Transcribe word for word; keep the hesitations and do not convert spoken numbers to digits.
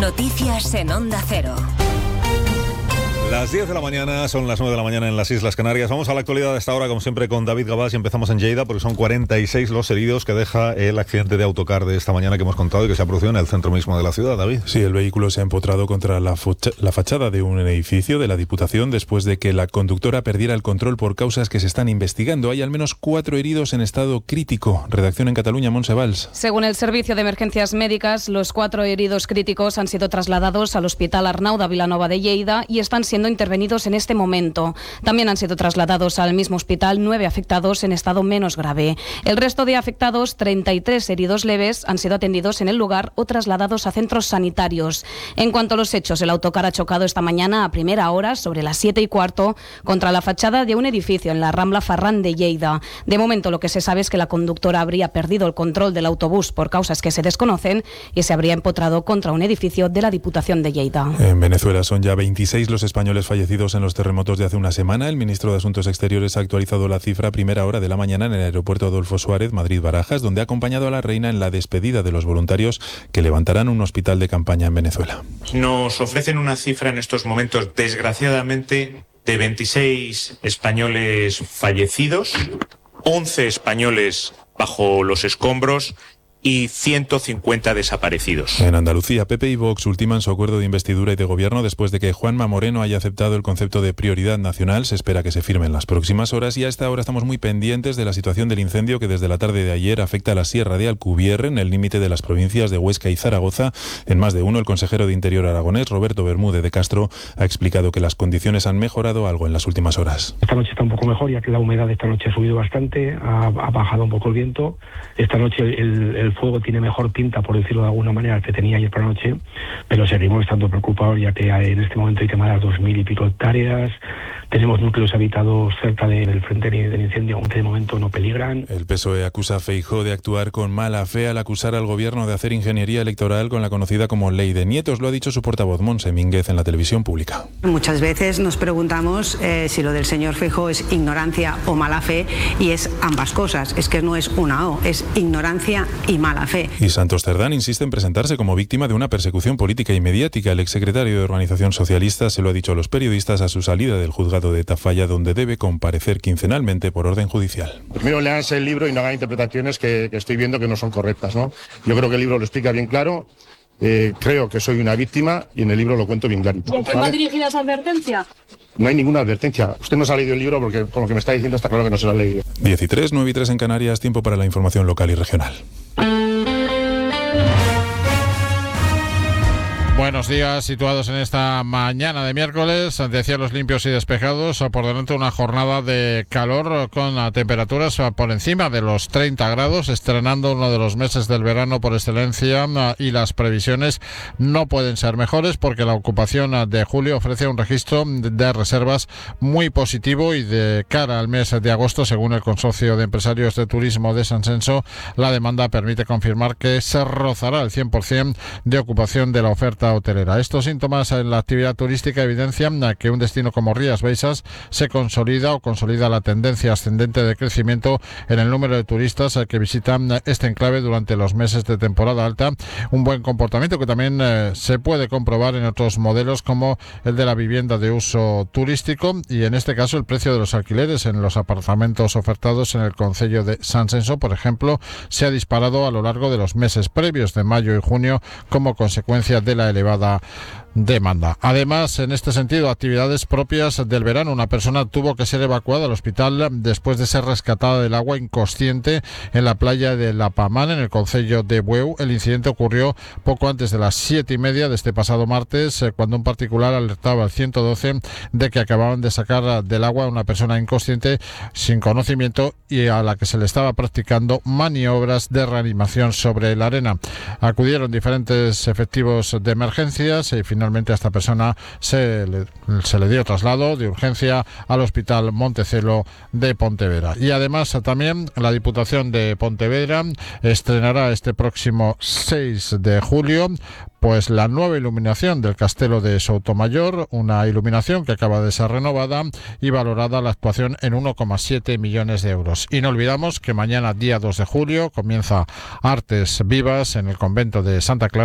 Noticias en Onda Cero. Las diez de la mañana, son las nueve de la mañana en las Islas Canarias. Vamos a la actualidad de esta hora, como siempre, con David Gabás, y empezamos en Lleida, porque son cuarenta y seis los heridos que deja el accidente de autocar de esta mañana que hemos contado y que se ha producido en el centro mismo de la ciudad, David. Sí, el vehículo se ha empotrado contra la, la fachada de un edificio de la Diputación después de que la conductora perdiera el control por causas que se están investigando. Hay al menos cuatro heridos en estado crítico. Redacción en Cataluña, Montse Valls. Según el Servicio de Emergencias Médicas, los cuatro heridos críticos han sido trasladados al Hospital Arnau de Vilanova de Lleida y están siendo intervenidos en este momento. También han sido trasladados al mismo hospital nueve afectados en estado menos grave. El resto de afectados, treinta y tres heridos leves, han sido atendidos en el lugar o trasladados a centros sanitarios. En cuanto a los hechos, el autocar ha chocado esta mañana a primera hora, sobre las siete y cuarto, contra la fachada de un edificio en la Rambla Farran de Lleida. De momento, lo que se sabe es que la conductora habría perdido el control del autobús por causas que se desconocen y se habría empotrado contra un edificio de la Diputación de Lleida. En Venezuela son ya veintiséis los españoles fallecidos en los terremotos de hace una semana. El ministro de Asuntos Exteriores ha actualizado la cifra a primera hora de la mañana en el aeropuerto Adolfo Suárez, Madrid-Barajas, donde ha acompañado a la reina en la despedida de los voluntarios que levantarán un hospital de campaña en Venezuela. Nos ofrecen una cifra en estos momentos, desgraciadamente, de veintiséis españoles fallecidos, once españoles bajo los escombros y ciento cincuenta desaparecidos. En Andalucía, P P y Vox ultiman su acuerdo de investidura y de gobierno después de que Juanma Moreno haya aceptado el concepto de prioridad nacional. Se espera que se firme en las próximas horas y a esta hora estamos muy pendientes de la situación del incendio que desde la tarde de ayer afecta a la Sierra de Alcubierre, en el límite de las provincias de Huesca y Zaragoza. En más de uno, el consejero de Interior aragonés, Roberto Bermúdez de Castro, ha explicado que las condiciones han mejorado algo en las últimas horas. Esta noche está un poco mejor, ya que la humedad de esta noche ha subido bastante, ha, ha bajado un poco el viento. Esta noche el, el fuego tiene mejor pinta, por decirlo de alguna manera, el que tenía ayer por la noche, pero seguimos estando preocupados, ya que en este momento hay quemadas dos mil y pico hectáreas. Tenemos núcleos habitados cerca de, del frente del incendio, aunque de momento no peligran. El P S O E acusa a Feijóo de actuar con mala fe al acusar al gobierno de hacer ingeniería electoral con la conocida como Ley de Nietos. Lo ha dicho su portavoz, Montse Mínguez, en la televisión pública. Muchas veces nos preguntamos eh, si lo del señor Feijóo es ignorancia o mala fe, y es ambas cosas. Es que no es una o, es ignorancia y mala fe. Y Santos Cerdán insiste en presentarse como víctima de una persecución política y mediática. El exsecretario de Organización Socialista se lo ha dicho a los periodistas a su salida del juzgado de Tafalla, donde debe comparecer quincenalmente por orden judicial. Primero léanse el libro y no hagan interpretaciones que, que estoy viendo que no son correctas, ¿no? Yo creo que el libro lo explica bien claro. Eh, creo que soy una víctima y en el libro lo cuento bien clarito. ¿Y a quién va dirigida esa advertencia? No hay ninguna advertencia. Usted no se ha leído el libro porque con lo que me está diciendo está claro que no se lo ha leído. diez y tres, nueve y tres en Canarias, tiempo para la información local y regional. Buenos días, situados en esta mañana de miércoles, de cielos limpios y despejados, por delante una jornada de calor con temperaturas por encima de los treinta grados, estrenando uno de los meses del verano por excelencia, y las previsiones no pueden ser mejores porque la ocupación de julio ofrece un registro de reservas muy positivo y de cara al mes de agosto, según el Consorcio de Empresarios de Turismo de San Censo, la demanda permite confirmar que se rozará el cien por ciento de ocupación de la oferta hotelera. Estos síntomas en la actividad turística evidencian que un destino como Rías Baixas se consolida o consolida la tendencia ascendente de crecimiento en el número de turistas que visitan este enclave durante los meses de temporada alta. Un buen comportamiento que también eh, se puede comprobar en otros modelos como el de la vivienda de uso turístico, y en este caso el precio de los alquileres en los apartamentos ofertados en el concello de San Censo, por ejemplo, se ha disparado a lo largo de los meses previos de mayo y junio como consecuencia de la elevada demanda. Además, en este sentido, actividades propias del verano. Una persona tuvo que ser evacuada al hospital después de ser rescatada del agua inconsciente en la playa de La Pamán, en el concello de Bueu. El incidente ocurrió poco antes de las siete y media de este pasado martes, cuando un particular alertaba al ciento doce de que acababan de sacar del agua a una persona inconsciente sin conocimiento y a la que se le estaba practicando maniobras de reanimación sobre la arena. Acudieron diferentes efectivos de emergencias y finalmente a esta persona se le, se le dio traslado de urgencia al Hospital Montecelo de Pontevedra. Y además también la Diputación de Pontevedra estrenará este próximo seis de julio pues la nueva iluminación del Castelo de Soutomayor, una iluminación que acaba de ser renovada y valorada la actuación en uno coma siete millones de euros. Y no olvidamos que mañana, día dos de julio, comienza Artes Vivas en el convento de Santa Clara